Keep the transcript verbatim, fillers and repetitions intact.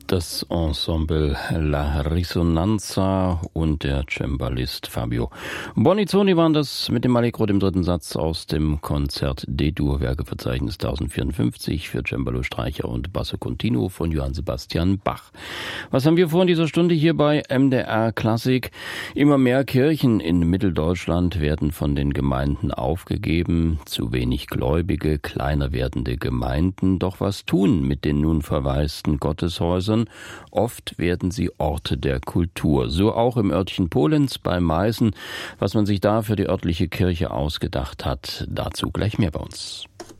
Das Ensemble La Risonanza und der Cembalist Fabio Bonizzoni waren das mit dem Allegro, dem dritten Satz aus dem Konzert D-Dur, Werkeverzeichnis tausendvierundfünfzig für Cembalo, Streicher und Basso Continuo von Johann Sebastian Bach. Was haben wir vor in dieser Stunde hier bei M D R Klassik? Immer mehr Kirchen in Mitteldeutschland werden von den Gemeinden aufgegeben. Zu wenig Gläubige, kleiner werdende Gemeinden. Doch was tun mit den nun verwaisten Gotteshäusern? Oft werden sie Orte der Kultur. So auch im Örtchen Polenz bei Meißen. Was man sich da für die örtliche Kirche ausgedacht hat, dazu gleich mehr bei uns.